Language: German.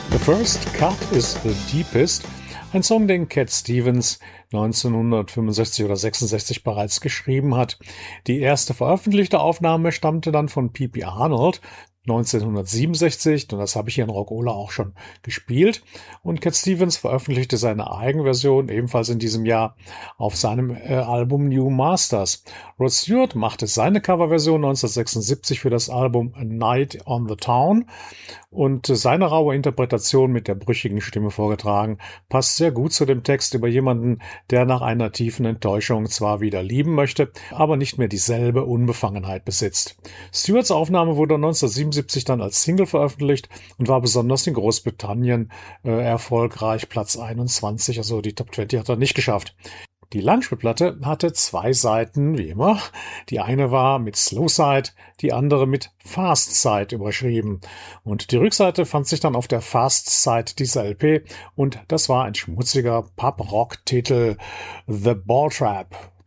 The First Cut is the Deepest, ein Song, den Cat Stevens 1965 oder 66 bereits geschrieben hat. Die erste veröffentlichte Aufnahme stammte dann von P.P. Arnold 1967, und das habe ich hier in Rockola auch schon gespielt. Und Cat Stevens veröffentlichte seine Eigenversion ebenfalls in diesem Jahr auf seinem Album New Masters. Rod Stewart machte seine Coverversion 1976 für das Album A Night on the Town, und seine raue Interpretation mit der brüchigen Stimme vorgetragen passt sehr gut zu dem Text über jemanden, der nach einer tiefen Enttäuschung zwar wieder lieben möchte, aber nicht mehr dieselbe Unbefangenheit besitzt. Stewarts Aufnahme wurde 1977 dann als Single veröffentlicht und war besonders in Großbritannien erfolgreich, Platz 21, also die Top 20 hat er nicht geschafft. Die Langspielplatte hatte 2 Seiten, wie immer. Die eine war mit Slow Side, die andere mit Fast Side überschrieben. Und die Rückseite fand sich dann auf der Fast Side dieser LP, und das war ein schmutziger Pub-Rock-Titel, The Ball Trap.